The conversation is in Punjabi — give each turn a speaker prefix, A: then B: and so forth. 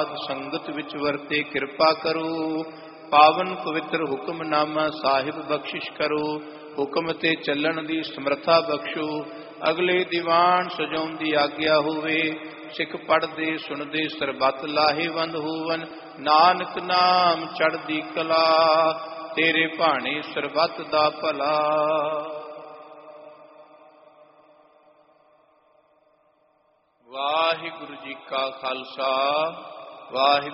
A: ਸਾਧ ਸੰਗਤ ਵਿੱਚ ਵਰਤੇ ਕਿਰਪਾ ਕਰੋ। ਪਾਵਨ ਪਵਿੱਤਰ ਹੁਕਮਨਾਮਾ ਸਾਹਿਬ ਬਖਸ਼ਿਸ਼ ਕਰੋ। ਹੁਕਮ ਤੇ ਚੱਲਣ ਦੀ ਸਮਰੱਥਾ ਬਖਸ਼ੋ। ਅਗਲੇ ਦੀਵਾਨ ਸਜਾਉਣ ਦੀ ਆਗਿਆ ਹੋਵੇ। ਸਿੱਖ ਪੜ੍ਹਦੇ ਸੁਣਦੇ ਸਰਬੱਤ ਲਾਹੇਵੰਦ ਹੋਵਨ। ਨਾਨਕ ਨਾਮ ਚੜ੍ਹਦੀ ਕਲਾ, ਤੇਰੇ ਭਾਣੇ ਸਰਬੱਤ ਦਾ ਭਲਾ। ਵਾਹਿਗੁਰੂ ਜੀ ਕਾ ਖਾਲਸਾ, ਵਾਹਿਗੁਰੂ